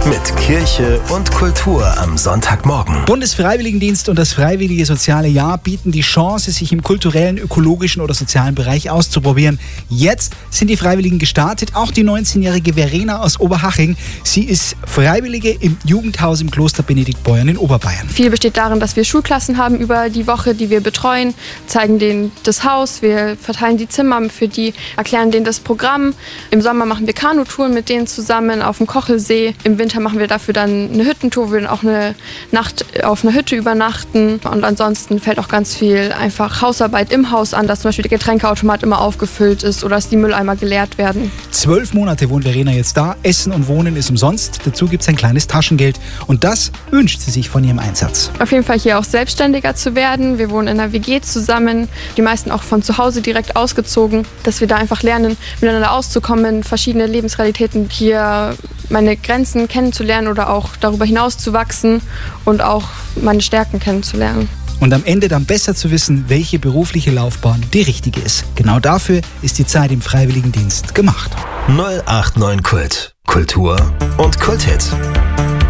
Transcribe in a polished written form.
Mit Kirche und Kultur am Sonntagmorgen. Bundesfreiwilligendienst und das Freiwillige Soziale Jahr bieten die Chance, sich im kulturellen, ökologischen oder sozialen Bereich auszuprobieren. Jetzt sind die Freiwilligen gestartet, auch die 19-jährige Verena aus Oberhaching. Sie ist Freiwillige im Jugendhaus im Kloster Benediktbeuern in Oberbayern. Viel besteht darin, dass wir Schulklassen haben über die Woche, die wir betreuen, zeigen denen das Haus, wir verteilen die Zimmer für die, erklären denen das Programm. Im Sommer machen wir Kanutouren mit denen zusammen auf dem Kochelsee. Im Winter machen wir dafür dann eine Hüttentour, wir auch eine Nacht auf einer Hütte übernachten. Und ansonsten fällt auch ganz viel einfach Hausarbeit im Haus an, dass zum Beispiel der Getränkeautomat immer aufgefüllt ist oder dass die Mülleimer geleert werden. 12 Monate wohnt Verena jetzt da. Essen und Wohnen ist umsonst. Dazu gibt es ein kleines Taschengeld. Und das wünscht sie sich von ihrem Einsatz. Auf jeden Fall hier auch selbstständiger zu werden. Wir wohnen in einer WG zusammen, die meisten auch von zu Hause direkt ausgezogen, dass wir da einfach lernen, miteinander auszukommen, verschiedene Lebensrealitäten hier, meine Grenzen kennenzulernen oder auch darüber hinaus zu wachsen und auch meine Stärken kennenzulernen. Und am Ende dann besser zu wissen, welche berufliche Laufbahn die richtige ist. Genau dafür ist die Zeit im Freiwilligendienst gemacht. 089 Kult. Kultur und Kulthit.